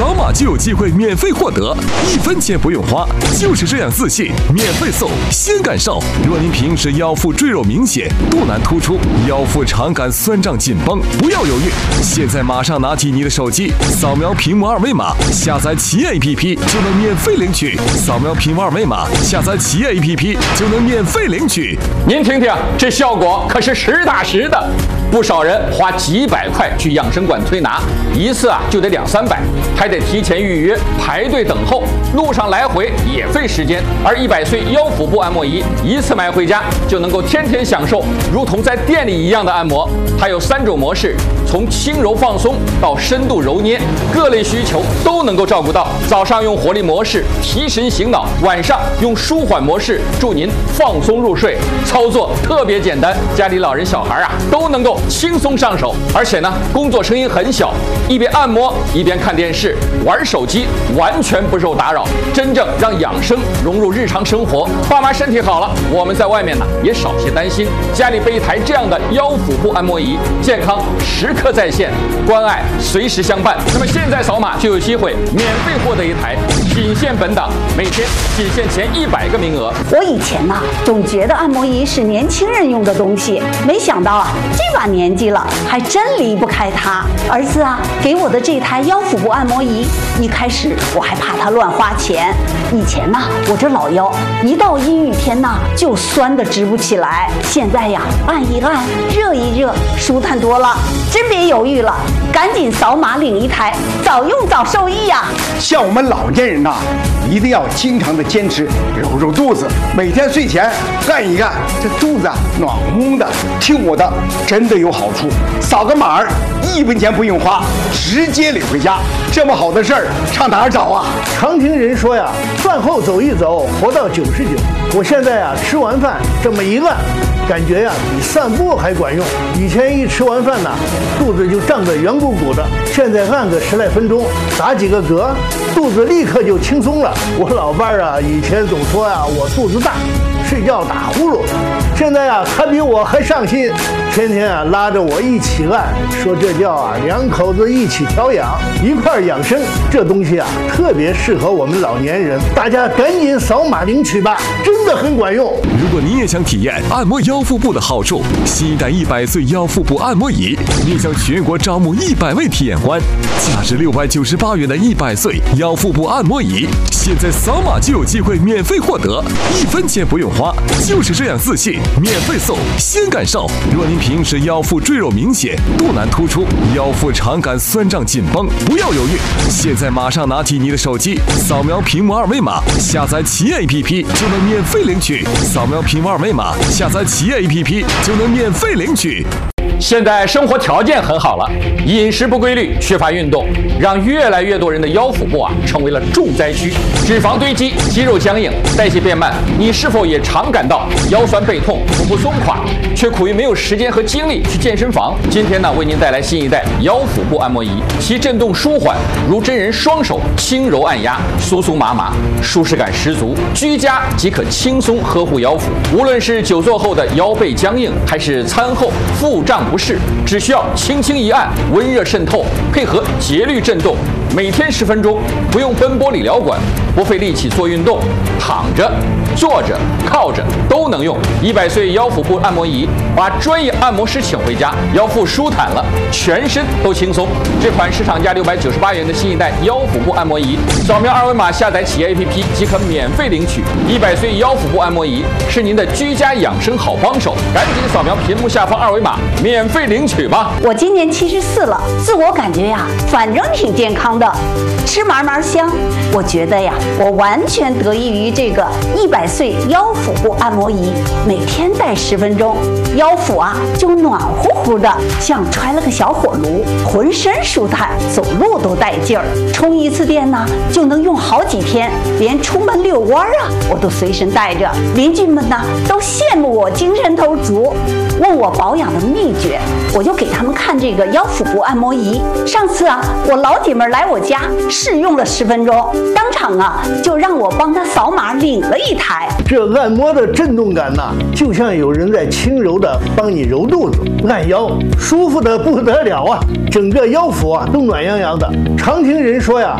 扫码就有机会免费获得，1分钱不用花，就是这样自信，免费送，先感受。若您平时腰腹赘肉明显、肚腩突出、腰腹常感酸胀紧绷，不要犹豫，现在马上拿起你的手机，扫描屏幕2维码，下载企业 APP 就能免费领取。扫描屏幕2维码，下载企业 APP 就能免费领取。 您听听，这效果可是实打实的。不少人花几百块去养生馆推拿，一次就得200-300，还得提前预约排队等候，路上来回也费时间。而100岁腰腹部按摩仪一次买回家就能够天天享受，如同在店里一样的按摩。它有3种模式，从轻柔放松到深度揉捏，各类需求都能够照顾到。早上用活力模式提神醒脑，晚上用舒缓模式助您放松入睡。操作特别简单，家里老人小孩都能够轻松上手。而且呢，工作声音很小，一边按摩一边看电视、玩手机，完全不受打扰，真正让养生融入日常生活。爸妈身体好了，我们在外面也少些担心。家里备一台这样的腰腹部按摩仪，健康时刻在线，关爱随时相伴。那么现在扫码就有机会免费获得一台，仅限本档，每天仅限前100个名额。 我以前总觉得按摩仪是年轻人用的东西，没想到这把年纪了还真离不开它。儿子给我的这台腰腹部按摩仪，一开始我还怕它乱花钱。以前我这老腰一到阴雨天就酸得直不起来，现在按一按，热一热，舒坦多了。真别犹豫了，赶紧扫码领一台，早用早受益呀！ 像我们老年人一定要经常的坚持揉揉肚子，每天睡前按一按，这肚子暖烘烘的。听我的，真的有好处。扫个码1分钱不用花，直接领回家。这么好的事儿，上哪儿找啊？ 常听人说饭后走一走，活到99。我现在吃完饭这么一按，感觉比散步还管用。以前一吃完饭肚子就胀得圆鼓鼓的，现在按个10来分钟，打几个嗝，肚子立刻就轻松了。我老伴儿以前总说我肚子大，睡觉打呼噜，现在他比我还上心，天天拉着我一起按，说这叫2口子一起调养，一块养生。这东西特别适合我们老年人，大家赶紧扫码领取吧，真的很管用。 如果你也想体验按摩腰腹部的好处，新一代100岁腰腹部按摩仪面向全国招募100位体验官，价值698元的100岁腰腹部按摩仪，现在扫码就有机会免费获得，1分钱不用花，就是这样自信，免费送，先感受。若您平时腰腹赘肉明显、肚腩突出、腰腹常感酸胀紧绷，不要犹豫，现在马上拿起你的手机，扫描屏幕2维码，下载企业 APP 就能免费领取。扫描屏幕2维码，下载企业 APP 就能免费领取。 现在生活条件很好了，饮食不规律，缺乏运动，让越来越多人的腰腹部成为了重灾区，脂肪堆积，肌肉僵硬，代谢变慢。你是否也常感到腰酸背痛、腹部松垮，却苦于没有时间和精力去健身房？今天为您带来新一代腰腹部按摩仪，其震动舒缓，如真人双手轻柔按压，酥酥麻麻，舒适感十足，居家即可轻松呵护腰腹。无论是久坐后的腰背僵硬，还是餐后腹胀不适，只需要轻轻一按，温热渗透，配合节律震动，每天10分钟，不用奔波理疗馆，不费力气做运动，躺着、坐着、靠着都能用。100岁腰腹部按摩仪，把专业按摩师请回家，腰腹舒坦了，全身都轻松。这款市场价698元的新一代腰腹部按摩仪，扫描2维码下载企业 APP 即可免费领取。100岁腰腹部按摩仪是您的居家养生好帮手，赶紧扫描屏幕下方2维码，免费领取吧。 我今年74了，自我感觉反正挺健康的，吃嘛嘛香。我觉得我完全得益于这个100岁腰腹部按摩仪，每天戴10分钟，腰腹就暖乎乎的，像揣了个小火炉，浑身舒坦，走路都带劲儿。充一次电就能用好几天，连出门遛弯我都随身带着。邻居们都羡慕我精神头足，问我保养的秘诀，我就给他们看这个腰腹部按摩仪。上次我老姐妹来我家试用了10分钟，当场就让我帮她扫码领了一台。 这按摩的震动感就像有人在轻柔的帮你揉肚子、按腰，舒服的不得了整个腰腹都暖洋洋的。常听人说